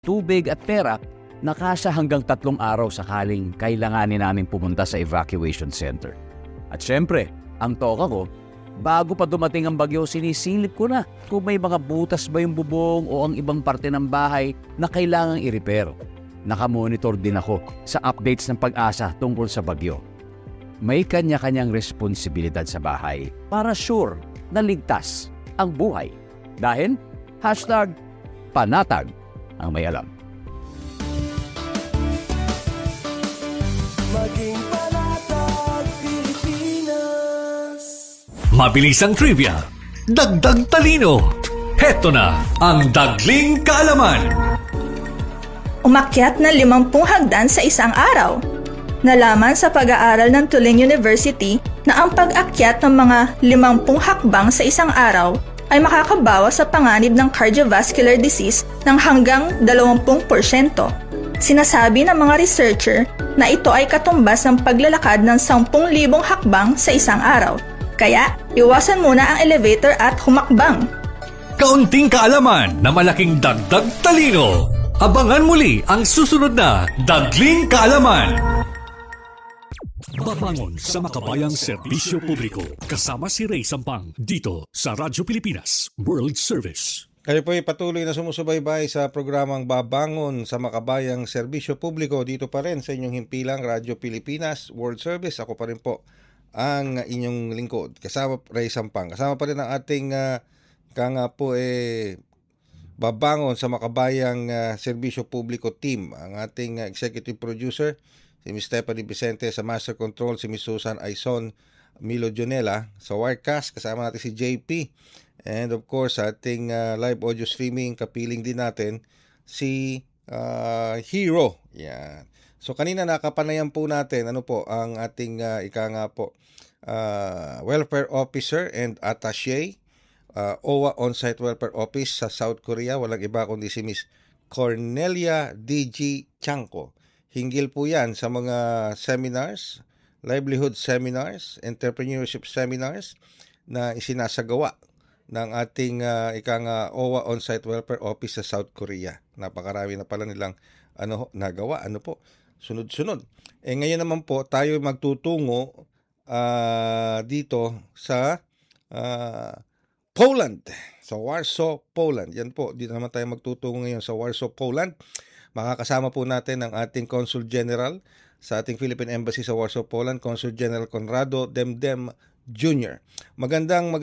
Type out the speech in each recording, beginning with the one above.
tubig at pera, nakasya hanggang 3 araw sakaling kailanganin namin pumunta sa evacuation center. At syempre, ang toka ko, bago pa dumating ang bagyo, sinisilip ko na kung may mga butas ba yung bubong o ang ibang parte ng bahay na kailangang i-repair. Nakamonitor din ako sa updates ng Pag-asa tungkol sa bagyo. May kanya-kanyang responsibilidad sa bahay para sure na ligtas ang buhay. Dahil, #panatag ang may alam. Maging panatag Pilipinas. Mabilis ang trivia, dagdag talino. Heto na ang Dagling Kaalaman. Umakyat na 50 hagdan sa isang araw. Nalaman sa pag-aaral ng Tulane University na ang pag-akyat ng mga 50 hakbang sa isang araw ay makakabawas sa panganib ng cardiovascular disease ng hanggang 20%. Sinasabi ng mga researcher na ito ay katumbas ng paglalakad ng 10,000 hakbang sa isang araw. Kaya, iwasan muna ang elevator at humakbang. Kaunting kaalaman na malaking dagdag talino. Abangan muli ang susunod na Dagling Kaalaman. Babangon sa makabayang serbisyo publiko. Kasama si Ray Sampang dito sa Radyo Pilipinas World Service. Kayo po ay patuloy na sumusubaybay sa programang Babangon sa Makabayang Serbisyo Publiko dito pa rin sa inyong himpilang Radyo Pilipinas World Service. Ako pa rin po ang inyong lingkod. Kasama Ray Sampang. Kasama pa rin ang ating Babangon sa Makabayang Serbisyo Publiko team. Ang ating executive producer, si Ms. Stephanie Vicente, sa Master Control, si Ms. Susan Aizon Milo Jonela. Sa Wirecast, kasama natin si JP. And of course, sa ating live audio streaming, kapiling din natin si Hero. Yan. So kanina nakapanayan po natin ang ating welfare officer and attaché, OWA On-Site Welfare Office sa South Korea. Walang iba kundi si Ms. Cornelia D.G. Chanko. Hinggil po yan sa mga seminars, livelihood seminars, entrepreneurship seminars na isinasagawa ng ating OWA On-Site Welfare Office sa South Korea. Napakarami na pala nilang nagawa. Sunod-sunod. Ngayon naman po tayo magtutungo dito sa Poland. Sa Warsaw, Poland. Yan po, dito naman tayo magtutungo ngayon sa Warsaw, Poland. Makakasama po natin ang ating Consul General sa ating Philippine Embassy sa Warsaw, Poland, Consul General Conrado Demdem Jr. Magandang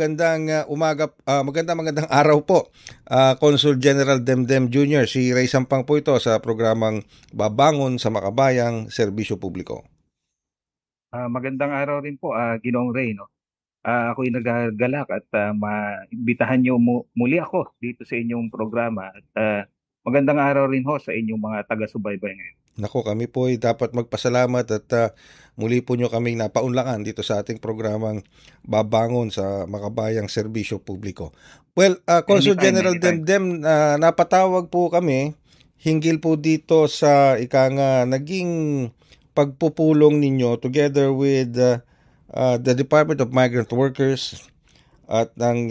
araw po, Consul General Demdem Jr. Si Ray Sampang po ito sa programang Babangon sa Makabayang Serbisyo Publiko. Magandang araw rin po, Ginoong Ray. Ako'y nagagalak at maimbitahan niyo muli ako dito sa inyong programa. At magandang araw rin ho sa inyong mga taga-subaybay ngayon. Nako, kami po ay dapat magpasalamat at muli po nyo kaming napaunlakan dito sa ating programang Babangon sa Makabayang Serbisyo Publiko. Well, Consul General Demdem, napatawag po kami hinggil po dito sa naging pagpupulong ninyo together with the Department of Migrant Workers at ng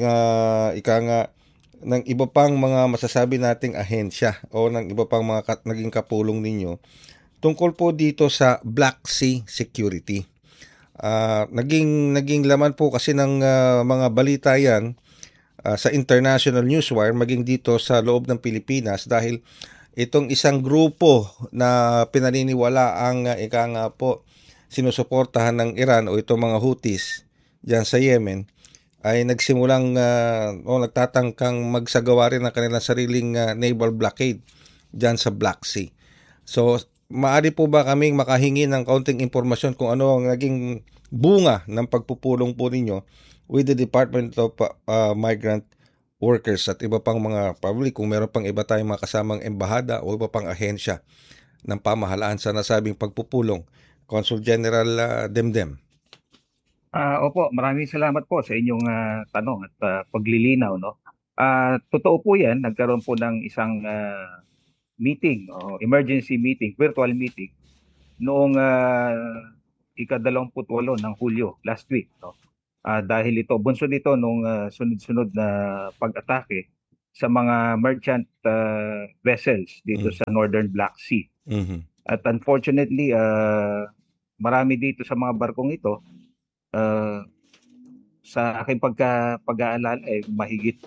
iba pang mga masasabi nating ahensya o ng iba pang mga naging kapulong ninyo tungkol po dito sa Black Sea Security. Naging laman po kasi ng mga balita yan sa international newswire, maging dito sa loob ng Pilipinas, dahil itong isang grupo na pinaniniwala ang sinusuportahan ng Iran o itong mga Houthis dyan sa Yemen ay nagsimulang nagtatangkang magsagawa rin ng kanilang sariling naval blockade dyan sa Black Sea. So, maaari po ba kaming makahingi ng kaunting impormasyon kung ano ang naging bunga ng pagpupulong po ninyo with the Department of Migrant Workers at iba pang mga probably kung meron pang iba tayong mga kasamang embahada o iba pang ahensya ng pamahalaan sa nasabing pagpupulong. Consul General Demdem. Opo, maraming salamat po sa inyong tanong at paglilinaw. Totoo po yan, nagkaroon po ng isang meeting, emergency meeting, virtual meeting, noong ika-28 ng Hulyo, last week. Dahil ito, bunsod ito nung sunod-sunod na pag-atake sa mga merchant vessels dito sa Northern Black Sea. Mhm. At unfortunately, marami dito sa mga barkong ito, uh, sa aking pag-aalala, mahigit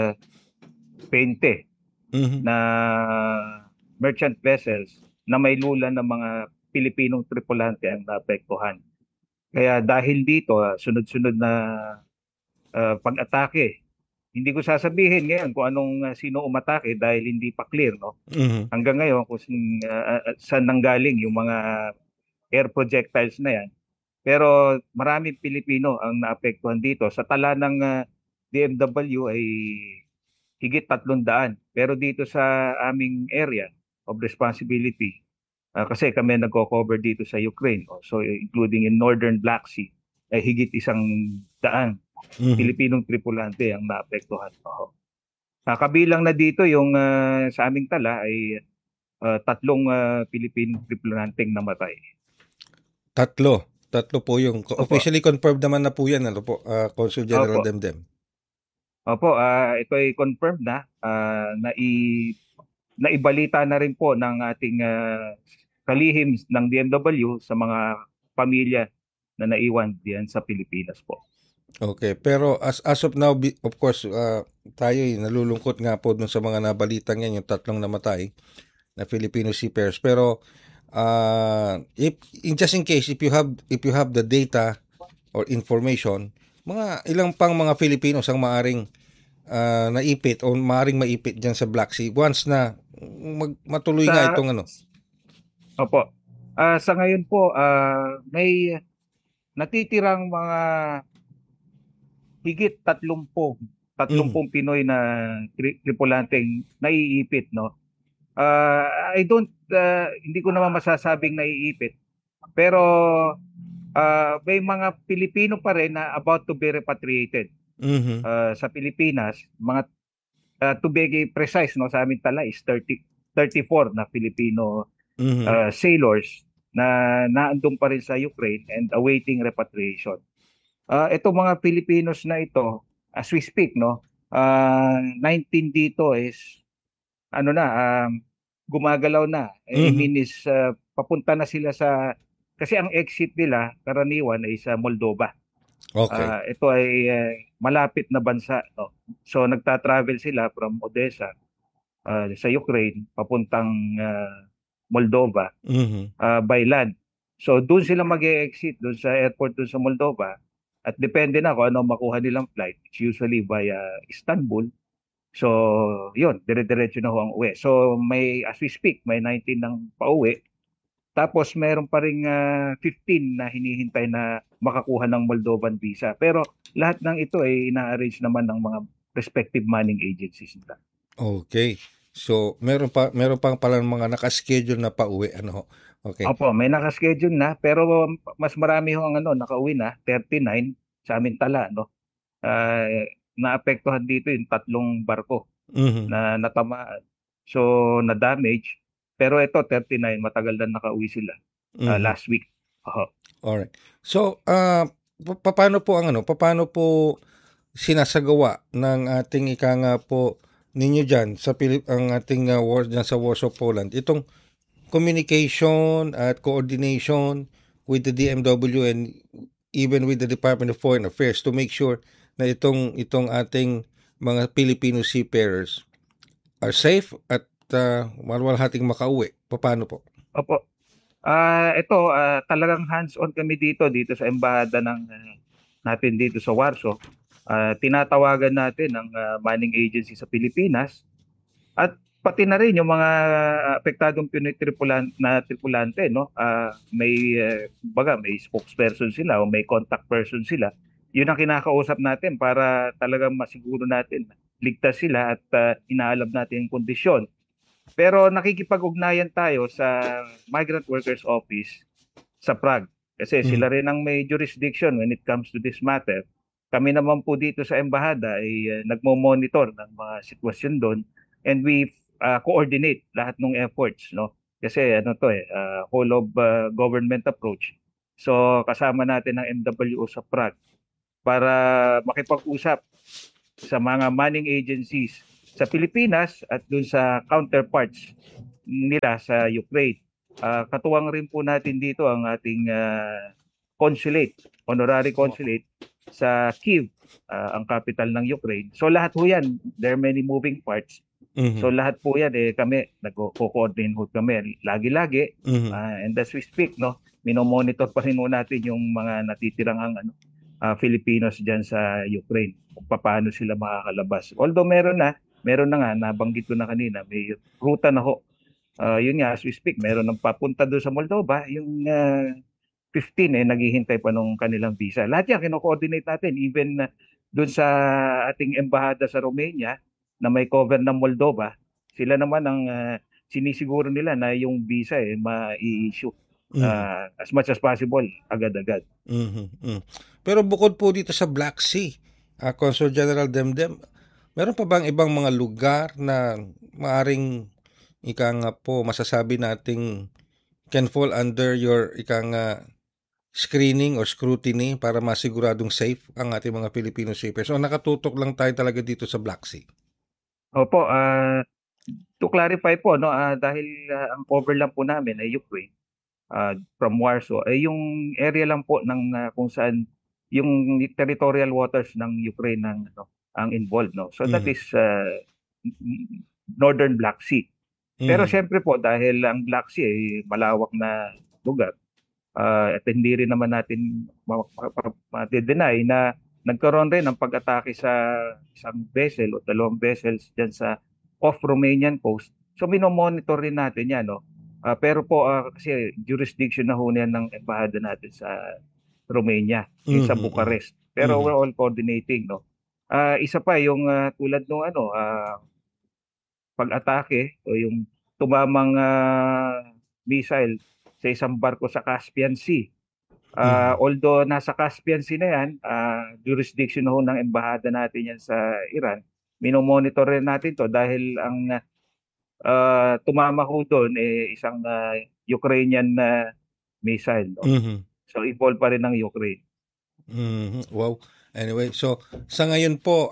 20 Mhm. na merchant vessels na may lula ng mga Pilipinong tripulante ang naapektuhan. Kaya dahil dito, sunod-sunod na pag-atake. Hindi ko sasabihin ngayon kung anong sino umatake dahil hindi pa clear, no? Mhm. Hanggang ngayon kung saan nanggaling yung mga air projectiles na yan. Pero maraming Pilipino ang naapektuhan dito. Sa tala ng DMW ay higit 300. Pero dito sa aming area of responsibility, kasi kami nagko-cover dito sa Ukraine, so including in Northern Black Sea, ay higit 100 Mhm. Pilipinong tripulante ang naapektuhan. Oo. Kabilang na dito yung sa aming tala ay 3 Pilipinong tripulanteng namatay. Tatlo po yung Opo. officially confirmed naman na po yan, ano po, Consul General Opo. Demdem. Opo, ito ay confirmed na naibalita na rin po ng ating kalihim ng DMW sa mga pamilya na naiwan diyan sa Pilipinas po. Okay, pero as of now, of course, tayo nalulungkot nga po dun sa mga nabalitang yan, yung 3 namatay na Filipino seafarers. Pero if just in case, if you have the data or information, mga ilang pang mga Filipinos ang maaring naipit o maaring maipit diyan sa Black Sea once na matuloy nga Sa itong ano. Opo. Sa ngayon po, may natitirang mga higit 30 Pinoy na tripulanteng naiipit, no? I don't hindi ko naman masasabing naiipit, pero may mga Pilipino pa rin na about to be repatriated Mhm. sa Pilipinas. Mga to be precise, no, sa amin tala is 34 na Filipino Mhm. sailors na naandun pa rin sa Ukraine and awaiting repatriation. Itong mga Filipinos na ito, as we speak, no, 19 dito is ano na, gumagalaw na. I Mhm. mean is papunta na sila sa, kasi ang exit nila karaniwan ay sa Moldova. Okay. Ito ay malapit na bansa, no. So nagta-travel sila from Odessa sa Ukraine papuntang Moldova Mhm. by land. So doon sila mag-exit doon sa airport doon sa Moldova at depende na kung ano makuha nilang flight. It's usually via Istanbul. So yun, dire-diretso na ho ang uwi. So may, as we speak, may 19 ng pauwi. Tapos meron pa ring 15 na hinihintay na makakuha ng Moldovan visa. Pero lahat ng ito ay ina-arrange naman ng mga respective manning agencies nila. Okay. So, meron pang pala mga naka-schedule na pauwi, ano ho. Okay. Opo, may naka-schedule na pero mas marami ho ang nakauwi na, 39 sa aming tala, no. Naapektuhan dito yung 3 barko Mhm. na natamaan. So, na-damage. Pero ito, 39, matagal na nakauwi sila Mhm. last week. Oho. Alright. So, paano po paano po sinasagawa ng ating ika nga po ninyo diyan sa ang ating war diyan sa Warsaw, Poland, itong communication at coordination with the DMW and even with the Department of Foreign Affairs to make sure na itong ating mga Filipino seafarers are safe at walwalhating makauwi. Paano po? Opo. Ito, talagang hands-on kami dito sa embahada ng natin dito sa Warsaw. Tinatawagan natin ang manning agency sa Pilipinas at pati na rin yung mga apektadong Pinoy tripulante, no. May spokesperson sila o may contact person sila. Yun ang kinakausap natin para talagang masiguro natin ligtas sila at inaalam natin yung kondisyon. Pero nakikipag-ugnayan tayo sa Migrant Workers Office sa Prague kasi Mhm. sila rin ang may jurisdiction when it comes to this matter. Kami naman po dito sa embahada ay nagmo-monitor ng mga sitwasyon doon and we coordinate lahat ng efforts, no. Kasi whole of government approach. So kasama natin ang MWO sa Prague para makipag-usap sa mga manning agencies sa Pilipinas at dun sa counterparts nila sa Ukraine. Katuwang rin po natin dito ang ating consulate, honorary consulate sa Kyiv, ang capital ng Ukraine. So lahat po yan, there are many moving parts. So lahat po yan, kami, nagko-coordinate ho kami lagi-lagi. And as we speak, no, minomonitor pa rin ho natin yung mga natitirang Filipinos dyan sa Ukraine, kung paano sila makakalabas. Although meron na nga, nabanggit ko na kanina, may ruta na ho. Yun nga, as we speak, meron nang papunta doon sa Moldova, yung 15 naghihintay pa nung kanilang visa. Lahat yan, kino-coordinate natin, even doon sa ating embahada sa Romania, na may cover ng Moldova, sila naman ang sinisiguro nila na yung visa ma-i-issue as much as possible, agad-agad. Pero bukod po dito sa Black Sea, Consul General Demdem, meron pa bang ibang mga lugar na maaring masasabi nating can fall under your screening or scrutiny para masiguradong safe ang ating mga Filipino shippers? So nakatutok lang tayo talaga dito sa Black Sea. Opo, to clarify po, no, dahil ang cover lang po namin ay Ukraine, from Warsaw, ay yung area lang po ng kung saan yung territorial waters ng Ukraine ang involved, no. So that is Northern Black Sea. Pero syempre po, dahil ang Black Sea ay malawak na lugar, at hindi rin naman natin ma-deny na nagkaroon rin ng pag-atake sa isang vessel o dalawang vessels dyan sa off-Romanian coast. So minomonitor rin natin yan, no? Pero po kasi jurisdiction na ho yan ng embahada natin sa Romania, sa Bucharest. Pero we're all coordinating, no? Isa pa yung tulad nung pag-atake o yung tumamang missile sa isang barko sa Caspian Sea. Although nasa Caspian Sea na yan, jurisdiction ho ng embahada natin yan sa Iran, minomonitor rin natin to dahil ang tumama ho doon isang Ukrainian missile. No? So involved pa rin ng Ukraine. Wow. Anyway, so sa ngayon po,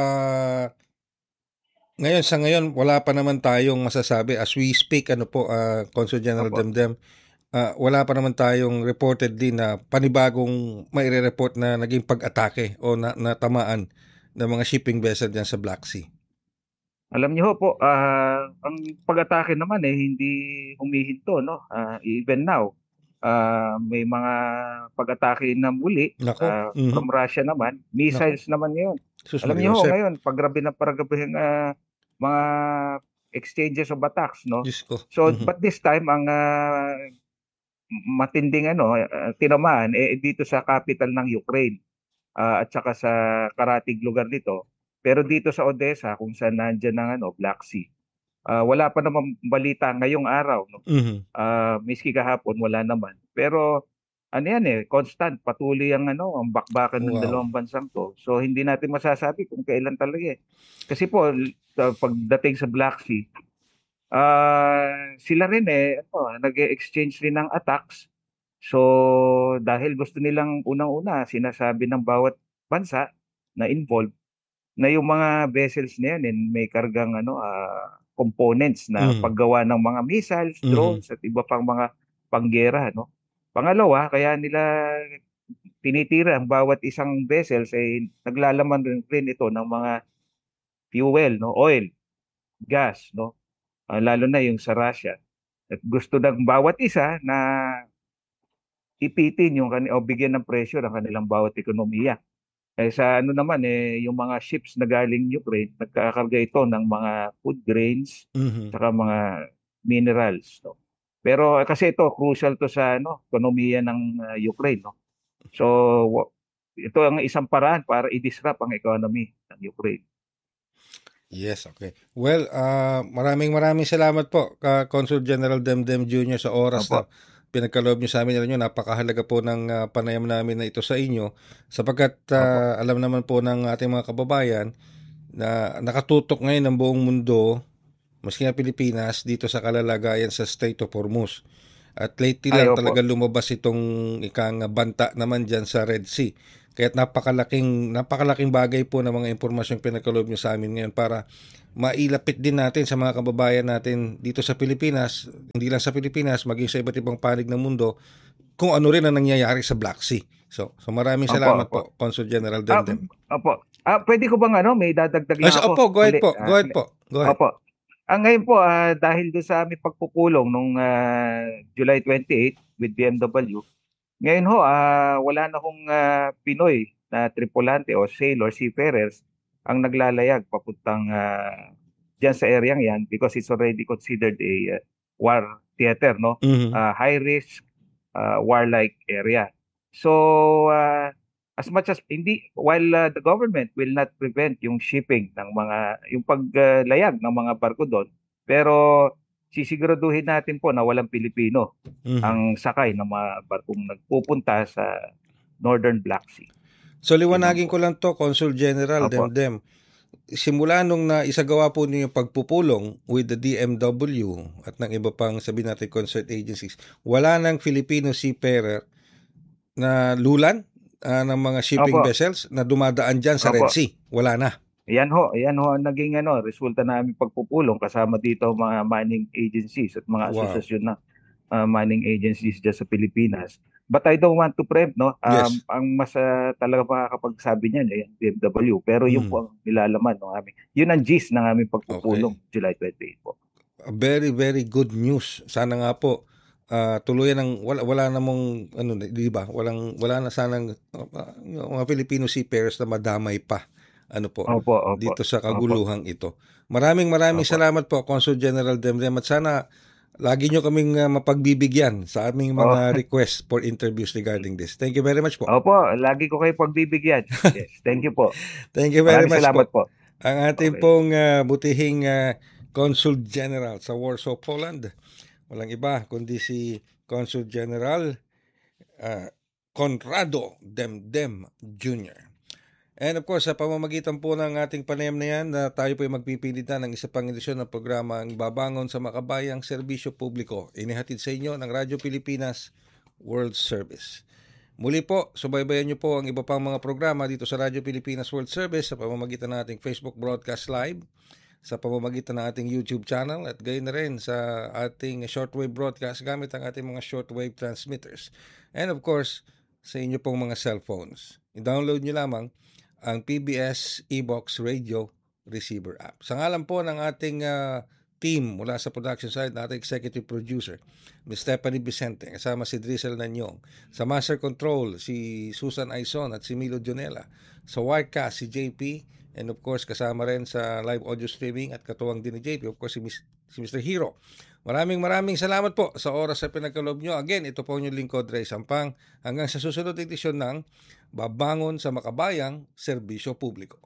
ngayon wala pa naman tayong masasabi as we speak, Consul General Demdem. Wala pa naman tayong reported din na panibagong maire-report na naging pag-atake o natamaan ng mga shipping vessel dyan sa Black Sea. Alam niyo po, ang pag-atake naman hindi humihinto, no? Even now, may mga pag-atake na muli from Russia naman, missiles naman ngayon. Alam niyo ngayon, paggrabe na mga exchanges of attacks, no? So, but this time ang matinding tinamaan dito sa capital ng Ukraine at saka sa karatig lugar dito. Pero dito sa Odessa kung saan nandiyan ang Black Sea, wala pa namang balita ngayong araw, no? Miski kahapon wala naman. Pero constant patuloy ang bakbakan ng dalawang bansang to. So hindi natin masasabi kung kailan talaga. Kasi po pagdating sa Black Sea, sila rin nag-exchange rin ng attacks. So dahil gusto nilang unang-una sinasabi ng bawat bansa na involved na yung mga vessels na yan may kargang components na paggawa ng mga missiles, drones at iba pang mga panggera, no. Pangalawa, kaya nila tinitira ang bawat isang vessels ay naglalaman rin ito ng mga fuel, no, oil, gas, no. Lalo na yung sa Russia. At gusto ng bawat isa na ipitin yung o bigyan ng pressure ang kanilang bawat ekonomiya. Sa naman yung mga ships na galing Ukraine, nagkakarga ito ng mga food grains, saka mga minerals, no. Pero kasi ito crucial to sa ekonomiya ng Ukraine, no. So ito ang isang paraan para i-disrupt ang economy ng Ukraine. Yes, okay. Well, maraming salamat po, Consul General Demdem Jr. sa oras na pinagkaloob niyo sa amin. Alam niyo, napakahalaga po ng panayam namin na ito sa inyo sapagkat alam naman po ng ating mga kababayan na nakatutok ngayon ng buong mundo, maski nga Pilipinas, dito sa kalalagayan sa Strait of Hormuz. At lately lang talaga lumabas itong banta naman dyan sa Red Sea. Kaya't napakalaking bagay po ng mga impormasyong pinagkaloob nyo sa amin ngayon para mailapit din natin sa mga kababayan natin dito sa Pilipinas, hindi lang sa Pilipinas, maging sa iba't ibang panig ng mundo, kung ano rin ang nangyayari sa Black Sea. So maraming salamat po, Consul General Demdem. Pwede ko bang may dadagdag lang ako? Opo, go ahead po. Opo. Ngayon po, dahil doon sa aming pagpupulong nung July 28 with BMW, ngayon wala na hong Pinoy na tripulante o sailor, seafarers ang naglalayag papuntang dyan sa area yan because it's already considered a war theater, no? High risk, warlike area. So, as much as while the government will not prevent yung shipping ng yung paglayag ng mga barko doon, pero sisiguraduhin natin po na walang Pilipino ang sakay ng mga barkong nagpupunta sa Northern Black Sea. So liwanagin ko lang to, Consul General Demdem. Simula nung naisagawa po niyo yung pagpupulong with the DMW at ng iba pang sabihin natin concert agencies, wala nang Filipino seafarer na lulan ng mga shipping vessels na dumadaan dyan sa Red Sea. Wala na. Yan ho ang naging resulta na aming pagpupulong kasama dito mga mining agencies at mga asosasyon na mining agencies dyan sa Pilipinas. But I don't want to preempt, no? Yes. Ang mas talaga makakapagsabi niyan ay BMW, pero yung po ang nilalaman ng aming. Yun ang gist ng aming pagpupulong July 28 po. Very very good news. Sana nga po tuluyan ng wala namang di ba? Wala na sanang mga Filipino seafarers na madamay pa. Dito sa kaguluhang ito. Maraming salamat po, Consul General Demdem, at sana lagi nyo kaming mapagbibigyan sa aming mga requests for interviews regarding this. Thank you very much po. Lagi ko kayo pagbibigyan. Yes, thank you po. Thank you very much salamat po. Ang ating pong butihing Consul General sa Warsaw, Poland. Walang iba kundi si Consul General Conrado Demdem Jr. And of course, sa pamamagitan po ng ating panayam na yan, tayo po ay magpipilitan ng isa pang edisyon ng programa ang Babangon sa Makabayang Serbisyo Publiko. Inihatid sa inyo ng Radyo Pilipinas World Service. Muli po, subaybayan niyo po ang iba pang mga programa dito sa Radyo Pilipinas World Service sa pamamagitan ng ating Facebook Broadcast Live, sa pamamagitan ng ating YouTube channel, at gayon na rin sa ating shortwave broadcast gamit ang ating mga shortwave transmitters. And of course, sa inyo pong mga cellphones. I-download niyo lamang ang PBS eBox Radio Receiver app. Sa ngalan po ng ating team mula sa production side, na ating executive producer, Ms. Stephanie Vicente, kasama si Drizzle Nanyong. Sa Master Control, si Susan Aizon at si Milo Dionela. Sa Wirecast, si JP. And of course, kasama rin sa live audio streaming at katuwang din ni JP, of course, si Mr. Hero. Maraming salamat po sa oras sa pinagkaloob nyo. Again, ito po yung lingkod, Ray Sampang. Hanggang sa susunod edisyon ng Babangon sa Makabayang Serbisyo Publiko.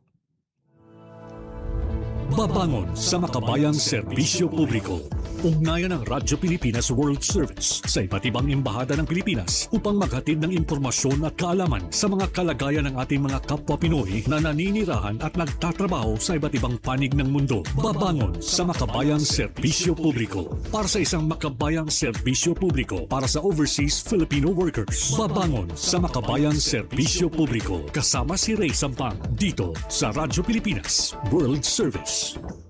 Babangon sa Makabayang Serbisyo Publiko. Ugnayan ng Radyo Pilipinas World Service sa iba't ibang embahada ng Pilipinas upang maghatid ng impormasyon at kaalaman sa mga kalagayan ng ating mga kapwa Pinoy na naninirahan at nagtatrabaho sa iba't ibang panig ng mundo. Babangon sa Makabayang Serbisyo Publiko. Para sa isang makabayang serbisyo publiko para sa overseas Filipino workers. Babangon sa Makabayang Serbisyo Publiko. Kasama si Ray Sampang dito sa Radyo Pilipinas World Service.